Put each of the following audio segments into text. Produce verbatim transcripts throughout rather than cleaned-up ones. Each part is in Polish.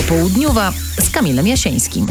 Popołudniowa z Kamilem Jasieńskim.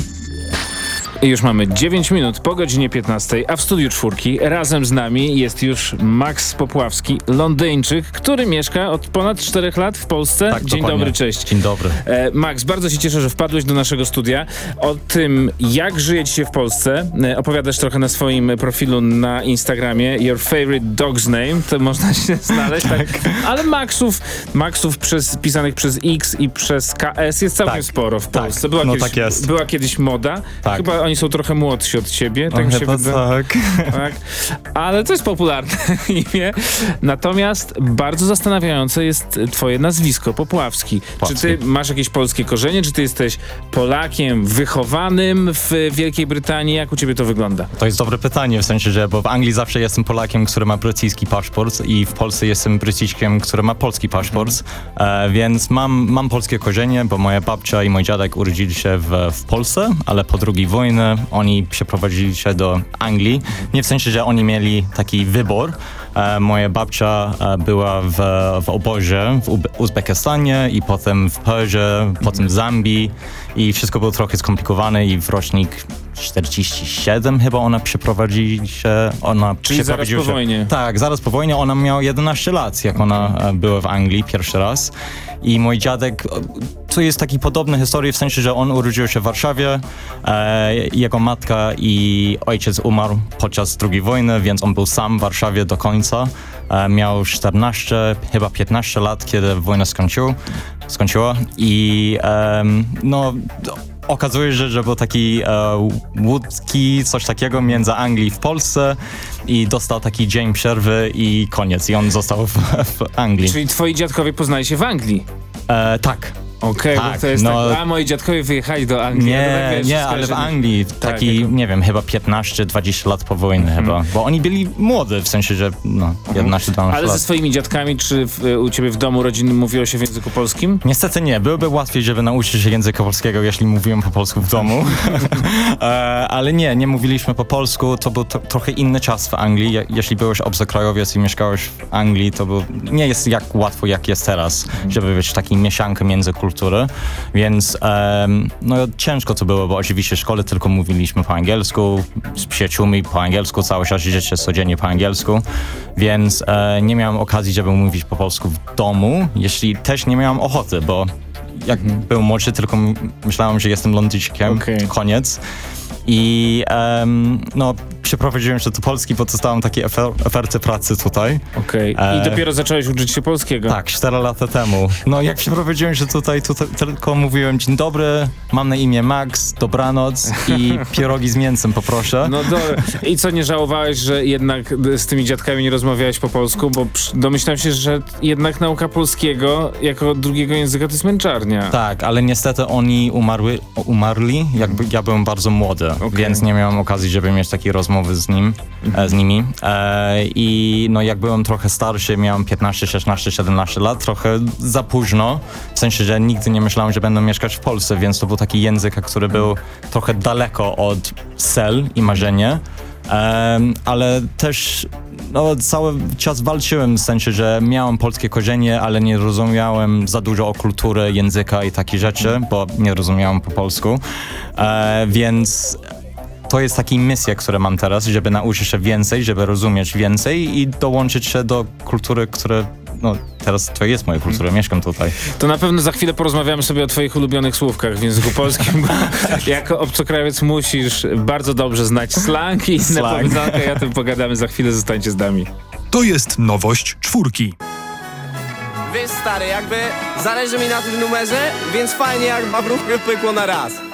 I już mamy dziewięć minut po godzinie piętnastej, a w studiu czwórki razem z nami jest już Max Popławski, Londyńczyk, który mieszka od ponad czterech lat w Polsce. Tak, Dzień dokładnie. dobry, cześć. Dzień dobry. E, Max, bardzo się cieszę, że wpadłeś do naszego studia. O tym, jak żyje ci się w Polsce, e, opowiadasz trochę na swoim profilu na Instagramie. Your favorite dog's name, to można się znaleźć, tak. Ale Maxów, Maxów przez, pisanych przez X i przez K S jest całkiem tak. sporo w tak. Polsce. Była, no kiedyś, tak jest. była kiedyś moda. Tak. Chyba oni są trochę młodsi od ciebie, tak no, mi się chyba wydaje. tak. tak. Ale to jest popularne imię. Natomiast bardzo zastanawiające jest twoje nazwisko, Popławski. Popławski. Czy ty masz jakieś polskie korzenie? Czy ty jesteś Polakiem wychowanym w Wielkiej Brytanii? Jak u ciebie to wygląda? To jest dobre pytanie, w sensie, że bo w Anglii zawsze jestem Polakiem, który ma brytyjski paszport i w Polsce jestem Brytyjczykiem, który ma polski paszport, e, więc mam, mam polskie korzenie, bo moja babcia i mój dziadek urodzili się w, w Polsce, ale po drugiej wojnie oni przeprowadzili się do Anglii. Nie w sensie, że oni mieli taki wybór. E, moja babcia e, była w, w obozie w Ube- Uzbekistanie i potem w Perze, potem w Zambii i wszystko było trochę skomplikowane i w rocznik czterdzieści siedem chyba ona przeprowadzi się. Ona Czyli zaraz po się, wojnie. Tak, zaraz po wojnie. Ona miała jedenaście lat, jak ona e, była w Anglii pierwszy raz. I mój dziadek, to jest taki podobna historia w sensie, że on urodził się w Warszawie, e, jego matka i ojciec umarł podczas drugiej wojny, więc on był sam w Warszawie do końca. E, miał czternaście, chyba piętnaście lat, kiedy wojna skończył, skończyła i e, no... Okazuje się, że był taki e, łódzki, coś takiego między Anglią i w Polsce i dostał taki dzień przerwy i koniec. I on został w, w Anglii. Czyli twoi dziadkowie poznali się w Anglii? E, tak. Okej, okay, tak, bo to jest no, tak, a moi dziadkowie wyjechali do Anglii. Nie, ja tak, wiesz, nie, ale w Anglii taki, jako... nie wiem, chyba piętnaście dwadzieścia lat po wojnie mhm. chyba, bo oni byli młody, w sensie, że no, jedenaście dwanaście Ale lat. ze swoimi dziadkami, czy w, u ciebie w domu rodzinnym mówiło się w języku polskim? Niestety nie, byłoby łatwiej, żeby nauczyć się języka polskiego, jeśli mówiłem po polsku w domu, e, ale nie, nie mówiliśmy po polsku, to był to, trochę inny czas w Anglii. Je, jeśli byłeś obcokrajowiec i mieszkałeś w Anglii, to był, nie jest jak łatwo, jak jest teraz, mhm. żeby być taki mieszanka między kultury. Więc um, no ciężko to było, bo oczywiście w szkole tylko mówiliśmy po angielsku, z przyjaciółmi po angielsku, całe życie codziennie po angielsku, więc e, nie miałem okazji, żeby mówić po polsku w domu, jeśli też nie miałem ochoty, bo jak mm. byłem młodszy, tylko myślałem, że jestem Londyńczykiem, okay. koniec. I um, no, przeprowadziłem się do Polski, bo dostałem takie ofer- oferty pracy tutaj. Okej. Okay. I e, dopiero zacząłeś uczyć się polskiego? Tak, cztery lata temu. No jak przeprowadziłem się tutaj, tutaj tylko mówiłem dzień dobry, mam na imię Max, dobranoc i pierogi z mięsem poproszę. No dobra. I co, nie żałowałeś, że jednak z tymi dziadkami nie rozmawiałeś po polsku? Bo domyślam się, że jednak nauka polskiego jako drugiego języka to jest męczarnia. Tak, ale niestety oni umarły, umarli, jakby ja byłem bardzo młody. Okay. Więc nie miałem okazji, żeby mieć takie rozmowy z nim, e, z nimi. E, I no jak byłem trochę starszy, miałem piętnaście, szesnaście, siedemnaście lat, trochę za późno. W sensie, że nigdy nie myślałem, że będę mieszkać w Polsce, więc to był taki język, który był trochę daleko od cel i marzenia. E, ale też no, cały czas walczyłem w sensie, że miałem polskie korzenie, ale nie rozumiałem za dużo o kulturę, języka i takie rzeczy, bo nie rozumiałem po polsku. E, więc to jest taka misja, którą mam teraz, żeby nauczyć się więcej, żeby rozumieć więcej i dołączyć się do kultury, która no teraz to jest moja kultura, mieszkam tutaj. To na pewno za chwilę porozmawiamy sobie o twoich ulubionych słówkach w języku polskim, bo jako obcokrajowiec musisz bardzo dobrze znać slang i inne powiedzonka i o tym pogadamy za chwilę, zostańcie z nami. To jest nowość czwórki. Wiesz stary, jakby zależy mi na tym numerze, więc fajnie jak babrówkę pykło na raz.